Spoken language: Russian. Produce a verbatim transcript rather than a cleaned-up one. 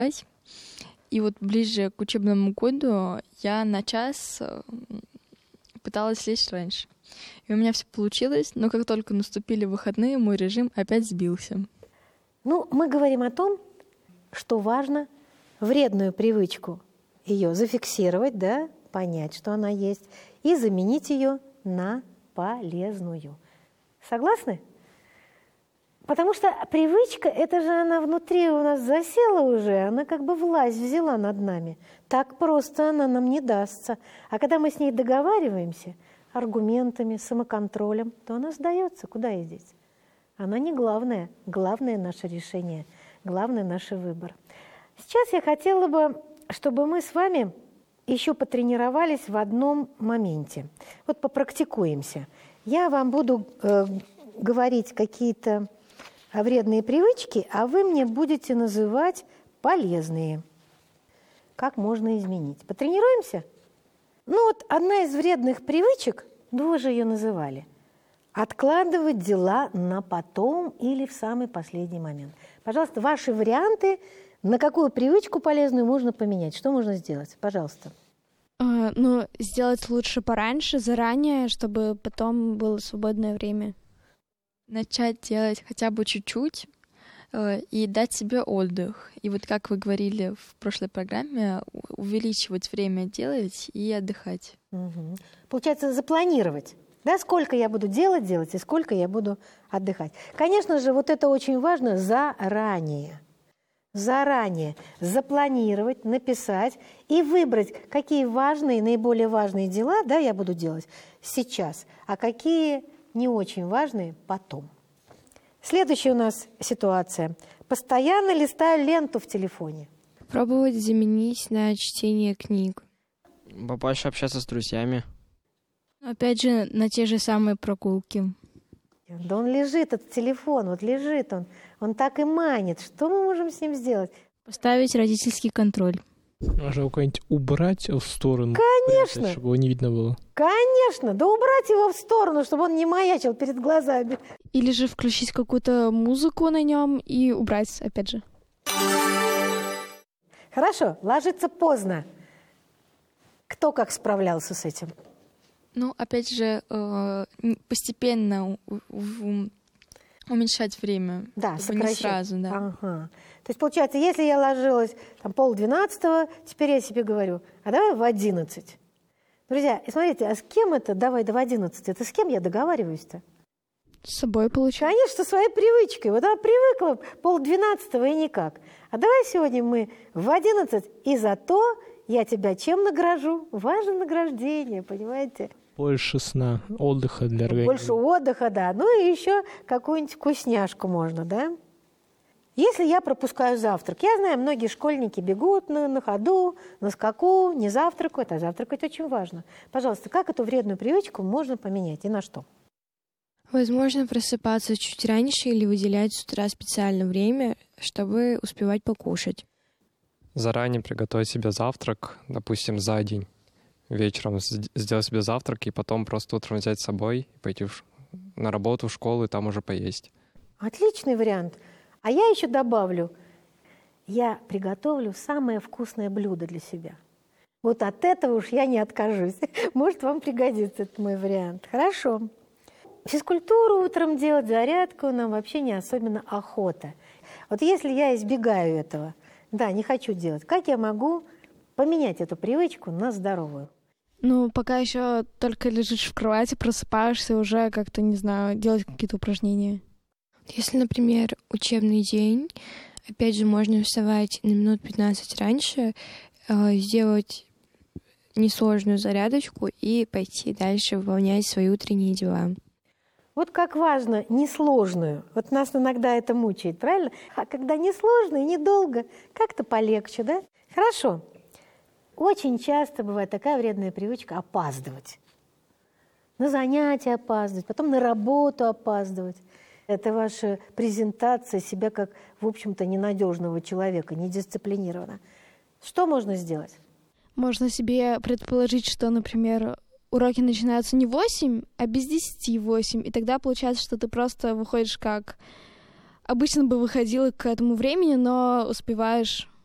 И вот ближе к учебному году я на час пыталась лечь раньше. И у меня все получилось, но как только наступили выходные, мой режим опять сбился. Ну, мы говорим о том, что важно вредную привычку ее зафиксировать, да, понять, что она есть, и заменить ее на полезную. Согласны? Потому что привычка, это же она внутри у нас засела уже, она как бы власть взяла над нами. Так просто она нам не дастся. А когда мы с ней договариваемся аргументами, самоконтролем, то она сдается. Куда ей здесь? Она не главное. Главное наше решение, главное наш выбор. Сейчас я хотела бы, чтобы мы с вами еще потренировались в одном моменте. Вот попрактикуемся. Я вам буду э, говорить какие-то вредные привычки, а вы мне будете называть полезные. Как можно изменить? Потренируемся? Ну вот одна из вредных привычек, ну вы же ее называли, откладывать дела на потом или в самый последний момент. Пожалуйста, ваши варианты, на какую привычку полезную можно поменять. Что можно сделать? Пожалуйста. А, ну, сделать лучше пораньше, заранее, чтобы потом было свободное время. Начать делать хотя бы чуть-чуть э, и дать себе отдых. И вот как вы говорили в прошлой программе, увеличивать время делать и отдыхать. Угу. Получается, запланировать. Да, сколько я буду делать, делать, и сколько я буду отдыхать. Конечно же, вот это очень важно заранее. Заранее запланировать, написать и выбрать, какие важные, наиболее важные дела, да, я буду делать сейчас, а какие не очень важные потом. Следующая у нас ситуация. Постоянно листаю ленту в телефоне. Пробовать заменить на чтение книг. Побольше общаться с друзьями. Опять же, на те же самые прогулки. Да он лежит, этот телефон, вот лежит он. Он так и манит. Что мы можем с ним сделать? Поставить родительский контроль. Можно его куда-нибудь убрать в сторону. Конечно. Прятать, чтобы его не видно было. Конечно. Да убрать его в сторону, чтобы он не маячил перед глазами. Или же включить какую-то музыку на нем и убрать, опять же. Хорошо. Ложиться поздно. Кто как справлялся с этим? Ну, опять же, постепенно уменьшать время. Да, чтобы не сразу, да. Ага. То есть, получается, если я ложилась там, полдвенадцатого, теперь я себе говорю, а давай в одиннадцать. Друзья, и смотрите, а с кем это давай до в одиннадцать? Это с кем я договариваюсь-то? С собой получается. Конечно, своей привычкой. Вот она привыкла полдвенадцатого и никак. А давай сегодня мы в одиннадцать, и зато я тебя чем награжу? Важно награждение, понимаете? Больше сна, отдыха для организма. Больше отдыха, да. Ну и еще какую-нибудь вкусняшку можно, да? Если я пропускаю завтрак, я знаю, многие школьники бегут на, на ходу, на скаку, не завтракают, а завтракать очень важно. Пожалуйста, как эту вредную привычку можно поменять и на что? Возможно, просыпаться чуть раньше или выделять с утра специальное время, чтобы успевать покушать. Заранее приготовить себе завтрак, допустим, за день. Вечером сделать себе завтрак и потом просто утром взять с собой, пойти в, на работу, в школу и там уже поесть. Отличный вариант. А я еще добавлю, я приготовлю самое вкусное блюдо для себя. Вот от этого уж я не откажусь. Может, вам пригодится этот мой вариант. Хорошо. Физкультуру утром делать, зарядку нам вообще не особенно охота. Вот если я избегаю этого, да, не хочу делать, как я могу поменять эту привычку на здоровую? Ну, пока еще только лежишь в кровати, просыпаешься, уже как-то, не знаю, делать какие-то упражнения. Если, например, учебный день, опять же, можно вставать на минут пятнадцать раньше, э, сделать несложную зарядочку и пойти дальше выполнять свои утренние дела. Вот как важно несложную. Вот нас иногда это мучает, правильно? А когда несложно и недолго, как-то полегче, да? Хорошо. Очень часто бывает такая вредная привычка опаздывать. На занятия опаздывать, потом на работу опаздывать. Это ваша презентация себя как, в общем-то, ненадежного человека, недисциплинированного. Что можно сделать? Можно себе предположить, что, например, уроки начинаются не в восемь, а без десяти восемь. И тогда получается, что ты просто выходишь как... Обычно бы выходила к этому времени, но успеваешь